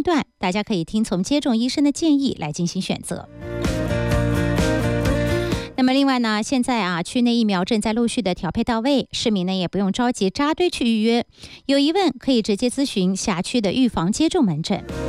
音段，大家可以听从接种医生的建议来进行选择。那么另外呢，现在区内疫苗正在陆续的调配到位，市民呢也不用着急扎堆去预约，有疑问可以直接咨询辖区的预防接种门诊。